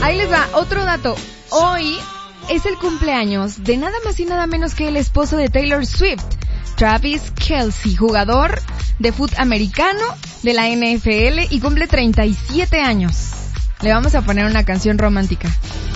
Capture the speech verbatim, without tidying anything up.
Ahí les va otro dato. Hoy es el cumpleaños de nada más y nada menos que el esposo de Taylor Swift, Travis Kelce, jugador de fútbol americano de la N F L y cumple treinta y siete años. Le vamos a poner una canción romántica.